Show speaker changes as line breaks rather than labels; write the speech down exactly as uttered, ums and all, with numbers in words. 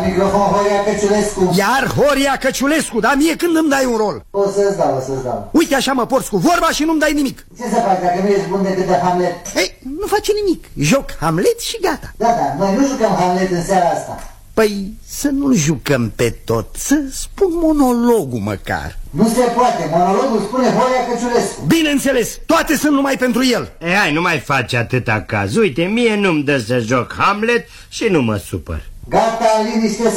microfon Horia Căciulescu.
Iar Horia Căciulescu, dar mie când îmi dai un rol?
O să-ți dau, o să-ți dau.
Uite așa mă porți cu vorba și nu-mi dai nimic.
Ce să faci dacă nu ești bun decât de Hamlet?
Ei, nu face nimic, joc Hamlet și gata.
Da, da, noi nu jucăm Hamlet în seara asta.
Păi să nu-l jucăm pe tot, să spun monologul măcar.
Nu se poate, monologul spune Horia Căciulescu.
Bineînțeles, toate sunt numai pentru el.
E, hai, nu mai faci atâta caz. Uite, mie nu-mi dă să joc Hamlet și nu mă supăr.
Gata, liniște.